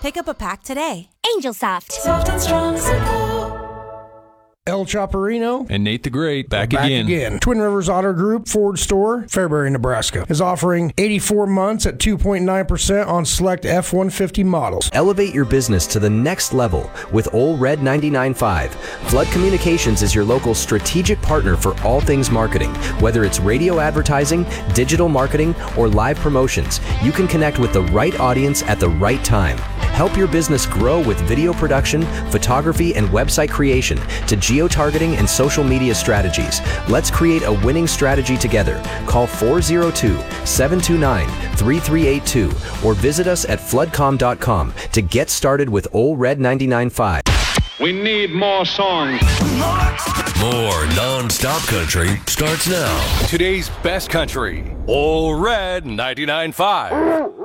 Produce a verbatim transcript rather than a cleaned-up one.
Pick up a pack today. Angel Soft. Soft and strong support. El Chaparino and Nate the Great back, back again. again. Twin Rivers Auto Group Ford Store, Fairbury, Nebraska, is offering eighty-four months at two point nine percent on select F one fifty models. Elevate your business to the next level with Ole Red ninety-nine point five. Flood Communications is your local strategic partner for all things marketing. Whether it's radio advertising, digital marketing, or live promotions, you can connect with the right audience at the right time. Help your business grow with video production, photography, and website creation to geo-targeting and social media strategies. Let's create a winning strategy together. Call four oh two, seven two nine, three three eight two or visit us at floodcom dot com to get started with Ole Red ninety-nine point five. We need more songs. More non-stop country starts now. Today's best country, Ole Red ninety-nine point five.